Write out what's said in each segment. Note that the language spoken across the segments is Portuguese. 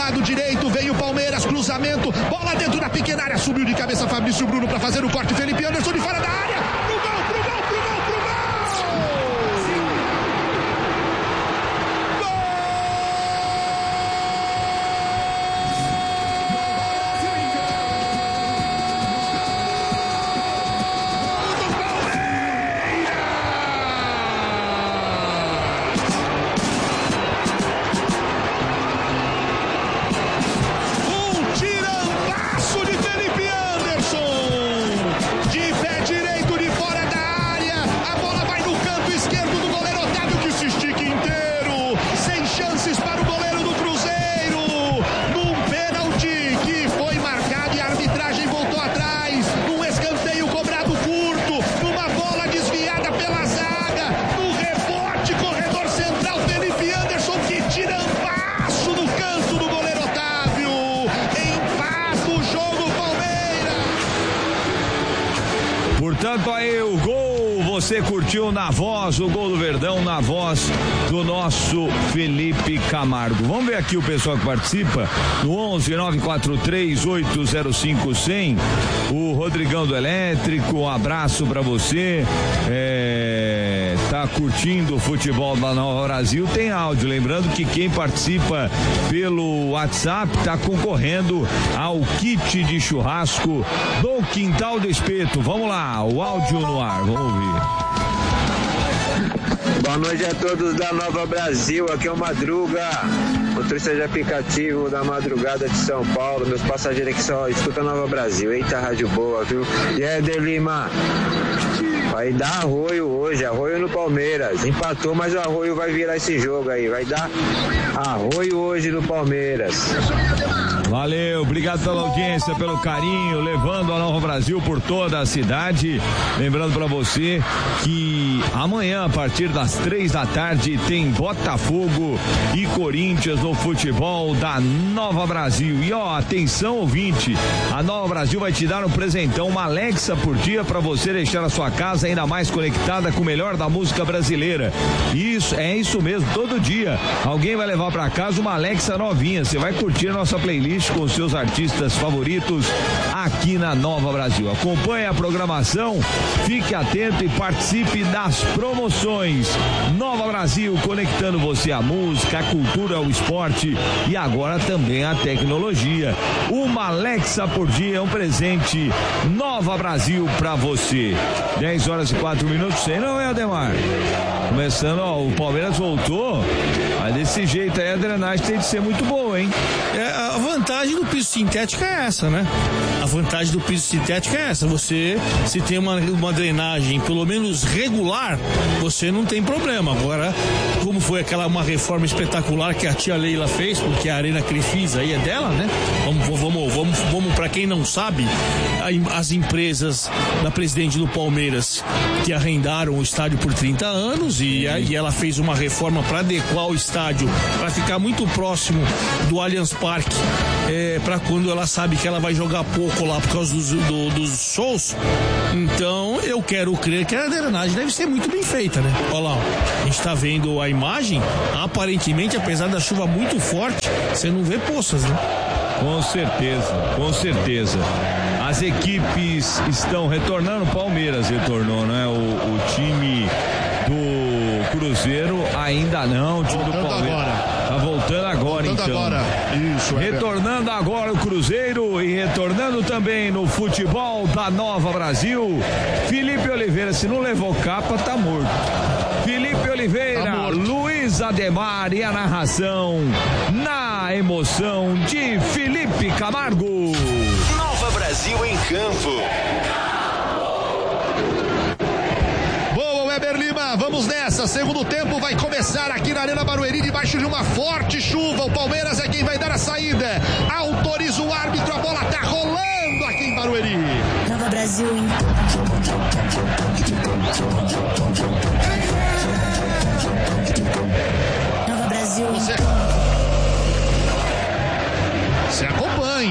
lado direito, vem o Palmeiras, cruzamento, bola dentro da pequena área, subiu de cabeça Fabrício Bruno para fazer o corte, Felipe Anderson de fora da área, pro gol! Portanto, aí o gol, você curtiu na voz, o gol do Verdão na voz do nosso Felipe Camargo. Vamos ver aqui o pessoal que participa no 11-943-805-100. O Rodrigão do Elétrico, um abraço pra você. Tá curtindo o futebol da Nova Brasil, tem áudio. Lembrando que quem participa pelo WhatsApp tá concorrendo ao kit de churrasco do Quintal do Espeto. Vamos lá, o áudio no ar, vamos ouvir. Boa noite a todos da Nova Brasil, aqui é o Madruga, motorista de aplicativo da madrugada de São Paulo. Meus passageiros aqui só escutam Nova Brasil. Eita, rádio boa, viu? E aí, Delima? Vai dar Arroio hoje, Arroio no Palmeiras. Empatou, mas o Arroio vai virar esse jogo aí. Vai dar Arroio hoje no Palmeiras. Valeu, obrigado pela audiência, pelo carinho, levando a Nova Brasil por toda a cidade. Lembrando pra você que amanhã, a partir das 3 da tarde, tem Botafogo e Corinthians no futebol da Nova Brasil. E ó, atenção ouvinte, a Nova Brasil vai te dar um presentão, uma Alexa por dia pra você deixar a sua casa ainda mais conectada com o melhor da música brasileira. Isso, é isso mesmo, todo dia alguém vai levar pra casa uma Alexa novinha. Você vai curtir a nossa playlist com os seus artistas favoritos aqui na Nova Brasil. Acompanhe a programação, fique atento e participe das promoções. Nova Brasil, conectando você à música, à cultura, ao esporte e agora também à tecnologia. Uma Alexa por dia é um presente Nova Brasil pra você. 10 horas e 4 minutos, sei não é, Ademar? Começando, ó, o Palmeiras voltou, mas desse jeito aí a drenagem tem de ser muito boa, hein? A vantagem do piso sintético é essa, né? A vantagem do piso sintético é essa. Você, se tem uma drenagem pelo menos regular, você não tem problema. Agora, como foi uma reforma espetacular que a tia Leila fez, porque a Arena Crefisa aí é dela, né? Vamos para quem não sabe, as empresas da presidente do Palmeiras que arrendaram o estádio por 30 anos e ela fez uma reforma para adequar o estádio, para ficar muito próximo do Allianz Parque, para quando ela sabe que ela vai jogar pouco lá por causa dos shows. Então eu quero crer que a drenagem deve ser muito bem feita, né? Olha lá, a gente tá vendo a imagem, aparentemente, apesar da chuva muito forte, você não vê poças, né? Com certeza, com certeza. As equipes estão retornando, o Palmeiras retornou, né? O time do Cruzeiro ainda não, o time do Palmeiras tá voltando agora, então. Isso, retornando agora o Cruzeiro e retornando também no futebol da Nova Brasil. Felipe Oliveira, se não levou capa, tá morto. Felipe Oliveira, Luiz Ademar e a narração na emoção de Felipe Camargo. Nova Brasil em campo. Weber Lima, vamos nessa, segundo tempo vai começar aqui na Arena Barueri, debaixo de uma forte chuva, o Palmeiras é quem vai dar a saída, autoriza o árbitro, a bola tá rolando aqui em Barueri. Nova Brasil em Nova Brasil Você acompanha,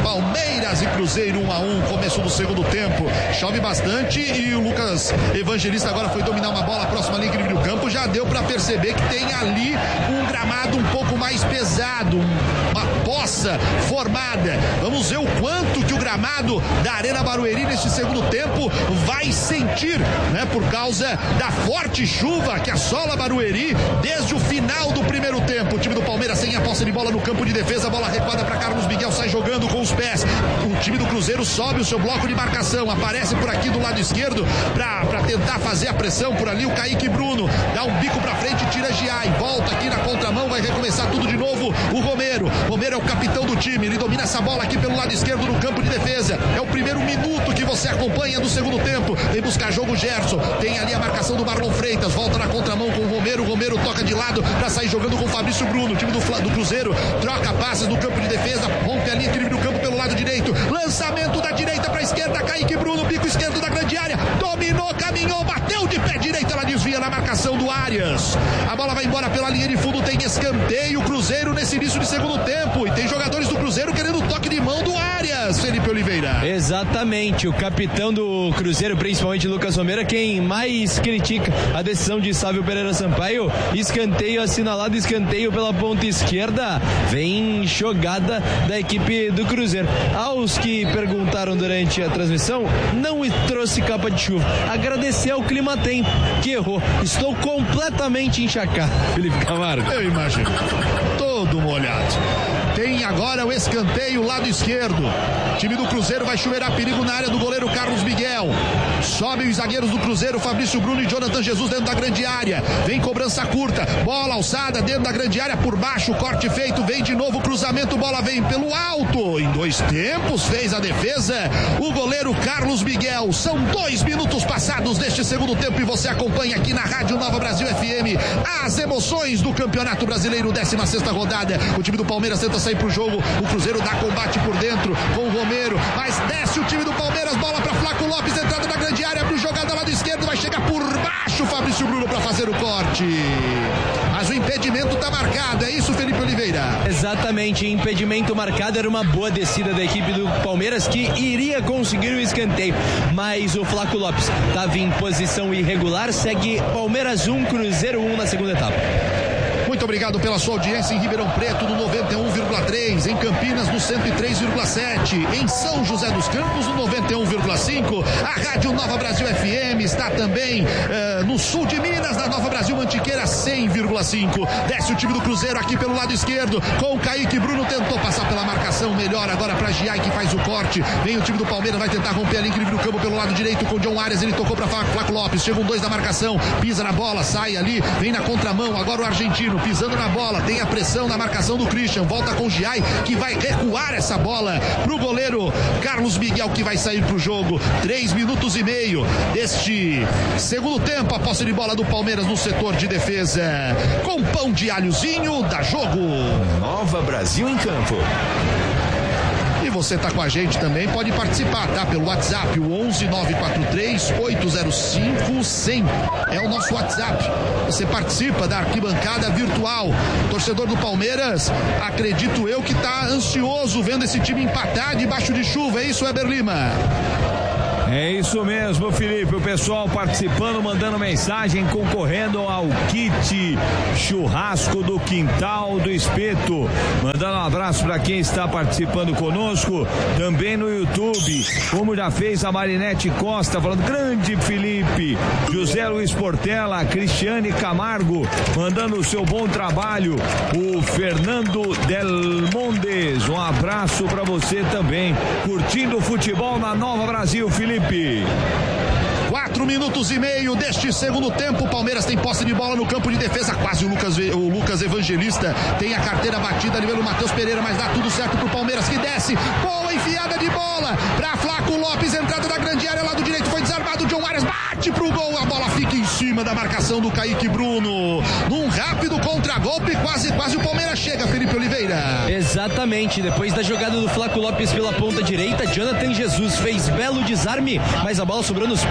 Palmeiras e Cruzeiro 1-1, começo do segundo tempo. Chove bastante e o Lucas Evangelista agora foi dominar uma bola próxima à linha de meio campo. Já deu para perceber que tem ali um gramado um pouco mais pesado, uma poça formada. Vamos ver o quanto que o gramado da Arena Barueri neste segundo tempo vai sentir, né? Por causa da forte chuva que assola Barueri desde o final do primeiro tempo. O time do Palmeiras sem a posse de bola no campo de defesa, bola recuada para Carlos Miguel, sai jogando com os pés. O time do Cruzeiro sobe o seu bloco de marcação, aparece por aqui do lado esquerdo para tentar fazer a pressão por ali. O Kaique Bruno dá um bico para frente, tira Giai, volta aqui na contramão, vai recomeçar tudo de novo. O Romero é o capitão do time, ele domina essa bola aqui pelo lado esquerdo no campo de defesa. É o primeiro minuto que você acompanha do segundo tempo. Vem buscar jogo Gerson, tem ali a marcação do Marlon Freitas, volta na contramão com o Romero toca de lado para sair jogando com o Fabrício Bruno. O time do Cruzeiro troca passes no campo de defesa, rompe ali, equilíbrio do campo pelo lado direito, lançamento da direita para a esquerda, Kaique Bruno, bico esquerdo da grande área, dominou, caminhou, bateu de pé direito, ela desvia na marcação do Arias. A bola vai embora pela linha de fundo, tem escanteio, Cruzeiro nesse início de segundo tempo, e tem jogadores do Cruzeiro querendo toque de mão do Arias, Felipe Oliveira. Exatamente, o capitão do Cruzeiro, principalmente Lucas Romero, quem mais critica a decisão de Sávio Pereira Sampaio. Escanteio assinalado, escanteio pela ponta esquerda, vem jogada da equipe do Cruzeiro. Aos que perguntaram durante a transmissão, não trouxe capa de chuva, agradecer ao Climatempo, que errou. Estou completamente encharcado, Felipe Camargo. Eu imagino, todo molhado. Tem agora o escanteio, lado esquerdo. O time do Cruzeiro vai chuveirar perigo na área do goleiro Carlos Miguel. Sobem os zagueiros do Cruzeiro, Fabrício Bruno e Jonathan Jesus dentro da grande área. Vem cobrança curta, bola alçada dentro da grande área por baixo, corte feito, vem de novo cruzamento, bola vem pelo alto. Em 2 tempos fez a defesa o goleiro Carlos Miguel. São 2 minutos passados deste segundo tempo e você acompanha aqui na Rádio Nova Brasil FM as emoções do Campeonato Brasileiro, 16ª rodada. O time do Palmeiras tenta sair pro jogo, o Cruzeiro dá combate por dentro com o Romero, mas desce o time do Palmeiras, bola para Flaco Lopes, entrada na grande área, abre jogada lado esquerdo, vai chegar por baixo Fabrício Bruno para fazer o corte. Mas o impedimento tá marcado, é isso, Felipe Oliveira? Exatamente, impedimento marcado, era uma boa descida da equipe do Palmeiras que iria conseguir o escanteio, mas o Flaco Lopes estava em posição irregular, segue Palmeiras 1, Cruzeiro 1 na segunda etapa. Muito obrigado pela sua audiência em Ribeirão Preto no 91,3, em Campinas no 103,7, em São José dos Campos no 91,5. A Rádio Nova Brasil FM está também no sul de Minas, na Nova Brasil Mantiqueira 100,5. Desce o time do Cruzeiro aqui pelo lado esquerdo com o Kaique Bruno, tentou passar pela marcação, melhor agora para Giai que faz o corte. Vem o time do Palmeiras, vai tentar romper a linha do campo pelo lado direito com o John Arias, ele tocou para Flaco Lopes, chegam 2 da marcação, pisa na bola, sai ali, vem na contramão, agora o argentino pisando na bola, tem a pressão na marcação do Christian, volta com o Giai, que vai recuar essa bola pro goleiro Carlos Miguel, que vai sair pro jogo. 3 minutos e meio deste segundo tempo, a posse de bola do Palmeiras no setor de defesa, com pão de alhozinho, dá jogo. Nova Brasil em campo. E você tá com a gente também, pode participar, tá? Pelo WhatsApp, o 11 943 805 100. É o nosso WhatsApp. Você participa da arquibancada virtual. Torcedor do Palmeiras, acredito eu que tá ansioso vendo esse time empatar debaixo de chuva. É isso, Weber Lima? É isso mesmo, Felipe. O pessoal participando, mandando mensagem, concorrendo ao kit churrasco do Quintal do Espeto. Mandando um abraço para quem está participando conosco, também no YouTube, como já fez a Marinete Costa, falando grande Felipe, José Luiz Portela, Cristiane Camargo, mandando o seu bom trabalho, o Fernando Del Mondes, um abraço para você também, curtindo o futebol na Nova Brasil, Felipe. 4 minutos e meio deste segundo tempo. O Palmeiras tem posse de bola no campo de defesa. Quase o Lucas Evangelista tem a carteira batida ali pelo Matheus Pereira, mas dá tudo certo pro Palmeiras que desce. Boa enfiada de bola pra Flaco Lopes, entrada da grande área, lado direito foi desarmado. John Arias bate pro gol. A bola fica em cima da marcação do Kaique Bruno. Num rápido contragolpe, quase o Palmeiras chega, Felipe Oliveira. Exatamente, depois da jogada do Flaco Lopes pela ponta direita, Jonathan Jesus fez belo desarme, mas a bola sobrou nos pés de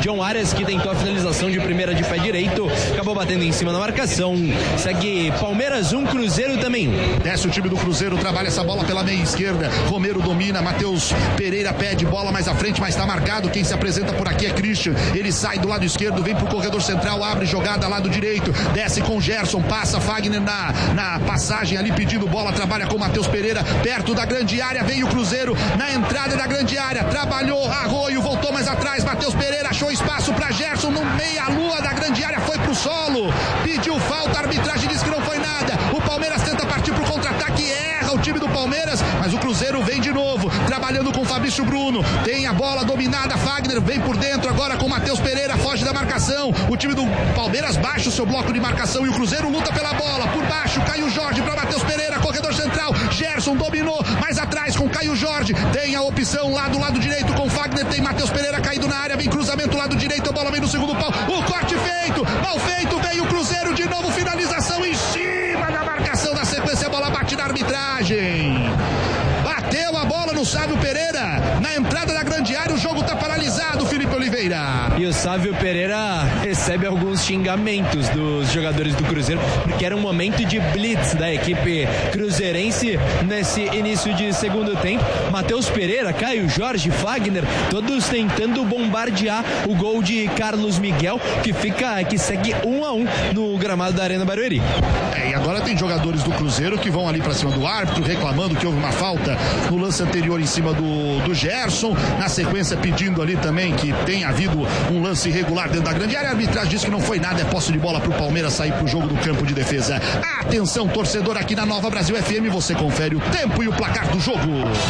John Arias, que tentou a finalização de primeira de pé direito, acabou batendo em cima da marcação. Segue Palmeiras 1, Cruzeiro também 1. Desce o time do Cruzeiro, trabalha essa bola pela meia esquerda. Romero domina, Matheus Pereira pede bola mais à frente, mas está marcado. Quem se apresenta por aqui é Christian. Ele sai do lado esquerdo, vem pro corredor central, abre jogada lado direito, desce com Gerson, passa Fagner na passagem ali pedindo bola, trabalha com Matheus Pereira perto da grande área, vem o Cruzeiro na entrada da grande área, trabalhou Arroio, voltou mais atrás, Matheus Pereira achou espaço para Gerson no meia-lua da grande área, foi pro solo, pediu falta, a arbitragem disse que não foi nada. O Palmeiras tenta partir pro contra-ataque, erra o time do Palmeiras, mas o Cruzeiro vem de novo, trabalhando com Fabrício Bruno, tem a bola dominada, Fagner vem por dentro agora com Matheus Pereira, foge da marcação, o time do Palmeiras baixa o seu bloco de marcação e o Cruzeiro luta pela bola, por baixo, Caio Jorge para Matheus Pereira, corredor central, Gerson dominou, mais atrás com Caio Jorge, tem a opção lá do lado direito com Fagner, tem Matheus Pereira caído na área, vem cruzamento lado direito, a bola vem no segundo pau, o corte feito, mal feito, vem o Cruzeiro de novo, finalização em cima da marcação, na sequência a bola bate na arbitragem. Bateu a bola no Sávio Pereira, na entrada da grande área, o jogo tá paralisado, Felipe Oliveira. E o Sávio Pereira recebe alguns xingamentos dos jogadores do Cruzeiro, porque era um momento de blitz da equipe cruzeirense nesse início de segundo tempo. Matheus Pereira, Caio Jorge, Fagner, todos tentando bombardear o gol de Carlos Miguel, que segue 1-1 no gramado da Arena Barueri. E agora tem jogadores do Cruzeiro que vão ali pra cima do árbitro, reclamando que houve uma falta no lance anterior em cima do Gerson, na sequência pedindo ali também que tenha havido um lance irregular dentro da grande área. A arbitragem disse que não foi nada, é posse de bola pro Palmeiras sair pro jogo do campo de defesa. Atenção, torcedor, aqui na Nova Brasil FM, você confere o tempo e o placar do jogo.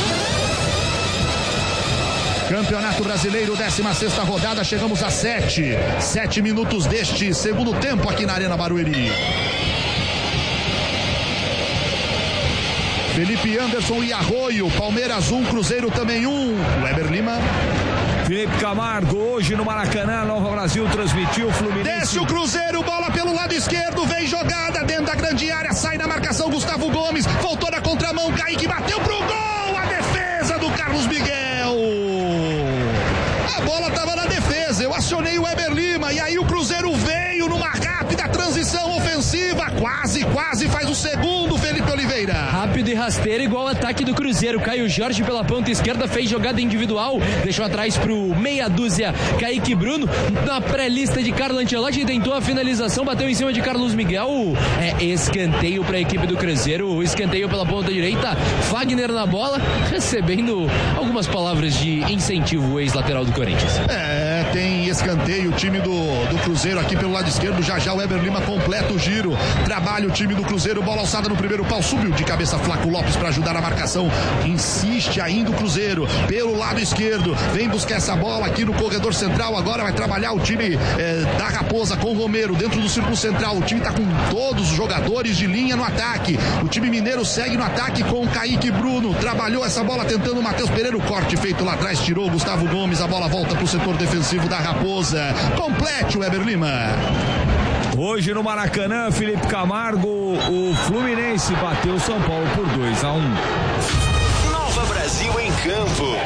Campeonato Brasileiro, 16ª rodada, chegamos a 7 minutos deste segundo tempo aqui na Arena Barueri. Felipe Anderson e Arroio, Palmeiras 1, Cruzeiro também 1. Weber Lima. Felipe Camargo, hoje no Maracanã, Nova Brasil transmitiu, Fluminense. Desce o Cruzeiro, bola pelo lado esquerdo, vem jogada dentro da grande área, sai na marcação Gustavo Gomes, voltou na contramão, Kaique bateu pro gol, a defesa do Carlos Miguel. A bola tava na defesa, eu acionei o Weber Lima e aí o Cruzeiro veio numa rápida transição ofensiva, quase faz o segundo, Felipe Oliveira. Rápido e rasteiro, igual o ataque do Cruzeiro. Caio Jorge pela ponta esquerda fez jogada individual, deixou atrás pro meia dúzia Kaique Bruno, na pré-lista de Carlo Ancelotti, tentou a finalização, bateu em cima de Carlos Miguel, escanteio para a equipe do Cruzeiro, escanteio pela ponta direita, Fagner na bola, recebendo algumas palavras de incentivo, o ex-lateral do Corinthians. Tem escanteio, o time do Cruzeiro aqui pelo lado esquerdo, já o Weber Lima completa o giro, trabalha o time do Cruzeiro, bola alçada no primeiro pau, subiu de cabeça Flaco Lopes para ajudar a marcação, insiste ainda o Cruzeiro, pelo lado esquerdo, vem buscar essa bola aqui no corredor central, agora vai trabalhar o time da Raposa com o Romero, dentro do círculo central, o time tá com todos os jogadores de linha no ataque, o time mineiro segue no ataque com o Kaique Bruno, trabalhou essa bola tentando o Matheus Pereira, o corte feito lá atrás, tirou o Gustavo Gomes, a bola volta pro setor defensivo da Raposa, complete o Weber Lima. Hoje no Maracanã, Felipe Camargo, o Fluminense bateu o São Paulo por 2-1. Nova Brasil em campo.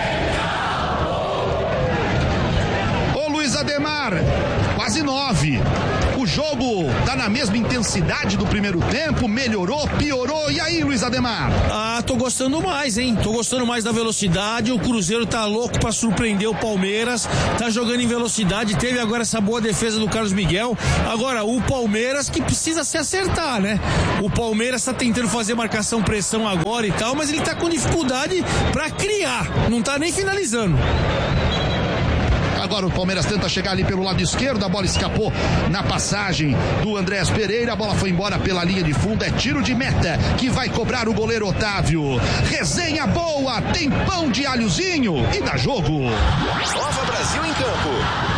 Ô Luiz Ademar, quase 9. O jogo tá na mesma intensidade do primeiro tempo, melhorou, piorou, e aí, Luiz Ademar? Tô gostando mais, hein? Tô gostando mais da velocidade, o Cruzeiro tá louco pra surpreender o Palmeiras, tá jogando em velocidade, teve agora essa boa defesa do Carlos Miguel, agora o Palmeiras que precisa se acertar, né? O Palmeiras tá tentando fazer marcação, pressão agora e tal, mas ele tá com dificuldade pra criar, não tá nem finalizando. Agora o Palmeiras tenta chegar ali pelo lado esquerdo, a bola escapou na passagem do Andrés Pereira, a bola foi embora pela linha de fundo, é tiro de meta que vai cobrar o goleiro Otávio. Resenha boa, tem pão de alhozinho e dá jogo. Nova Brasil em campo.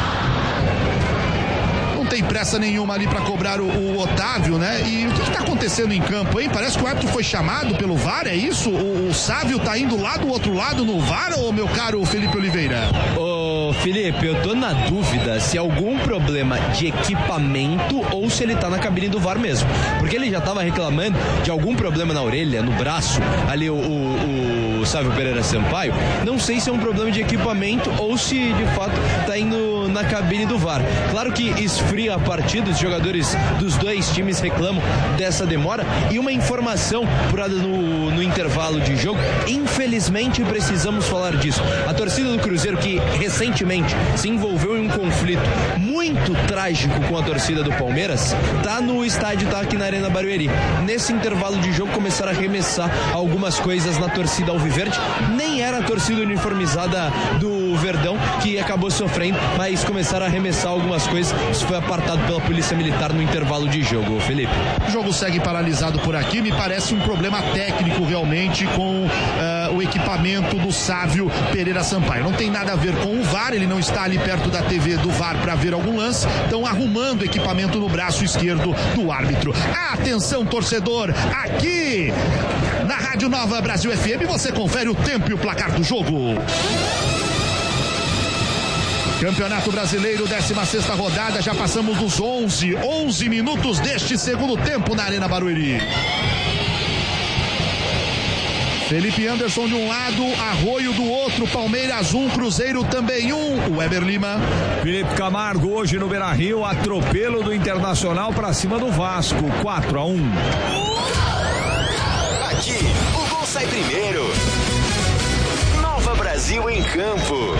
Não tem pressa nenhuma ali para cobrar o Otávio, né? E o que tá acontecendo em campo, hein? Parece que o árbitro foi chamado pelo VAR, é isso? O Sávio tá indo lá do outro lado no VAR, ou meu caro Felipe Oliveira? Ô Felipe, eu tô na dúvida se é algum problema de equipamento ou se ele tá na cabine do VAR mesmo. Porque ele já tava reclamando de algum problema na orelha, no braço, ali o Sávio Pereira Sampaio. Não sei se é um problema de equipamento ou se de fato tá indo na cabine do VAR. Claro que esfria a partida, os jogadores dos dois times reclamam dessa demora. E uma informação apurada no intervalo de jogo, infelizmente precisamos falar disso. A torcida do Cruzeiro, que recentemente se envolveu em um conflito muito trágico com a torcida do Palmeiras, tá no estádio, tá aqui na Arena Barueri. Nesse intervalo de jogo começaram a arremessar algumas coisas na torcida alviverde. Nem era a torcida uniformizada do Verdão que acabou sofrendo, mas começaram a arremessar algumas coisas. Isso foi apartado pela Polícia Militar no intervalo de jogo, Felipe. O jogo segue paralisado por aqui. Me parece um problema técnico realmente com o equipamento do Sávio Pereira Sampaio. Não tem nada a ver com o VAR, ele não está ali perto da TV do VAR para ver algum lance. Estão arrumando o equipamento no braço esquerdo do árbitro. Atenção, torcedor, aqui na Rádio Nova Brasil FM você confere o tempo e o placar do jogo. Campeonato Brasileiro, 16ª rodada, já passamos dos 11 minutos deste segundo tempo na Arena Barueri. Felipe Anderson de um lado, Arroio do outro, Palmeiras 1, Cruzeiro também 1, Weber Lima. Felipe Camargo hoje no Beira-Rio, atropelo do Internacional para cima do Vasco, 4-1. Aqui, o gol sai primeiro. Nova Brasil em campo.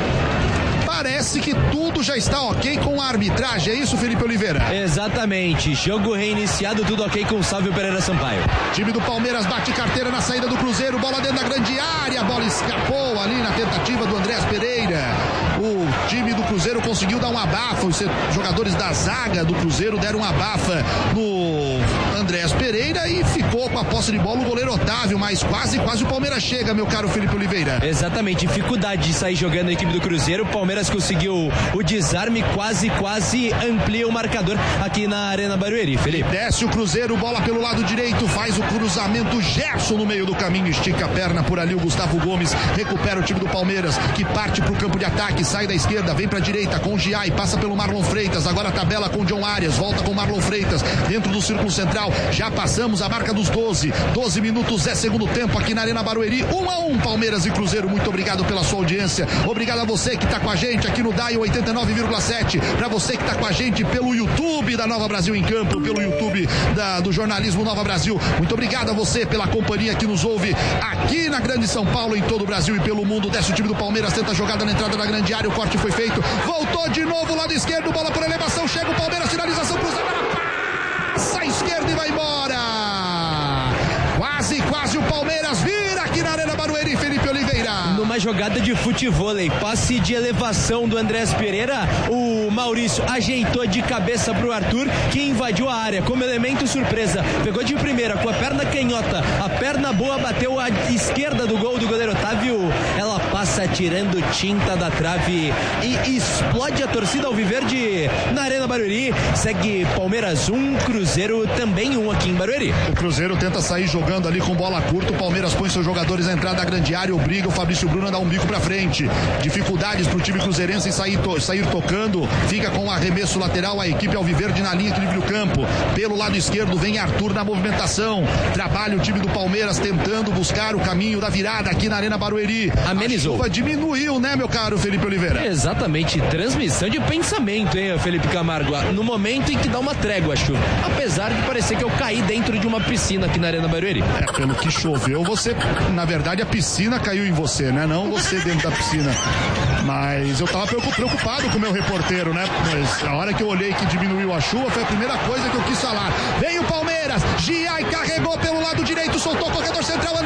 Parece que tudo já está ok com a arbitragem, é isso, Felipe Oliveira? Exatamente, jogo reiniciado, tudo ok com o Sávio Pereira Sampaio. Time do Palmeiras bate carteira na saída do Cruzeiro, bola dentro da grande área, a bola escapou ali na tentativa do Andrés Pereira. O time do Cruzeiro conseguiu dar um abafa, os jogadores da zaga do Cruzeiro deram um abafa no Andrés Pereira e ficou com a posse de bola o goleiro Otávio, mas quase o Palmeiras chega, meu caro Felipe Oliveira. Exatamente, dificuldade de sair jogando a equipe do Cruzeiro, o Palmeiras conseguiu o desarme, quase amplia o marcador aqui na Arena Barueri, Felipe. Desce o Cruzeiro, bola pelo lado direito, faz o cruzamento, Gerson no meio do caminho, estica a perna por ali, o Gustavo Gomes recupera o time do Palmeiras, que parte pro campo de ataque, sai da esquerda, vem pra direita com o Giai, passa pelo Marlon Freitas, agora tabela com o John Arias, volta com o Marlon Freitas, dentro do círculo central, já passamos a marca dos 12 minutos, é segundo tempo aqui na Arena Barueri, 1-1, Palmeiras e Cruzeiro. Muito obrigado pela sua audiência, obrigado a você que tá com a gente aqui no Dial 89,7, para você que tá com a gente pelo YouTube da Nova Brasil em Campo, pelo YouTube do jornalismo Nova Brasil, muito obrigado a você pela companhia que nos ouve aqui na Grande São Paulo, em todo o Brasil e pelo mundo. Desce o time do Palmeiras, tenta a jogada na entrada da grande área, o corte foi feito, voltou de novo, lado esquerdo, bola por elevação, chega o Palmeiras, finalização cruzada, passa a esquerda e vai embora, quase o Palmeiras vira aqui na Arena Barueri, Felipe Oliveira. Numa jogada de futevôlei, passe de elevação do Andrés Pereira, o Maurício ajeitou de cabeça pro Arthur, que invadiu a área como elemento surpresa, pegou de primeira com a perna canhota, a perna boa bateu à esquerda do gol do goleiro Otávio, ela passa tirando tinta da trave e explode a torcida alviverde na Arena Barueri. Segue Palmeiras 1, Cruzeiro também 1 aqui em Barueri. O Cruzeiro tenta sair jogando ali com bola curta, o Palmeiras põe seus jogadores na entrada da grande área, obriga o Fabrício Bruno a dar um bico pra frente, dificuldades pro time cruzeirense em sair tocando, fica com o arremesso lateral, a equipe alviverde na linha que livre o campo, pelo lado esquerdo vem Arthur na movimentação, trabalha o time do Palmeiras tentando buscar o caminho da virada aqui na Arena Barueri. Amenizou. A chuva diminuiu, né, meu caro Felipe Oliveira? Exatamente, transmissão de pensamento, hein, Felipe Camargo, no momento em que dá uma trégua a chuva, apesar de parecer que eu caí dentro de uma piscina aqui na Arena Barueri. Pelo que choveu, você, na verdade a piscina caiu em você, né, não você dentro da piscina, mas eu tava preocupado com o meu reporteiro, né, mas a hora que eu olhei que diminuiu a chuva, foi a primeira coisa que eu quis falar. Vem o Palmeiras, Giai carregou pelo lado direito, soltou o corredor central,